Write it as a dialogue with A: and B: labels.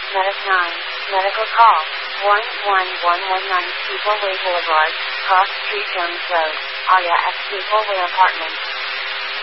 A: Medic 9, medical call, 11119 Steepleway Boulevard, Cross Street Jones Road, Aria at Steepleway Apartments.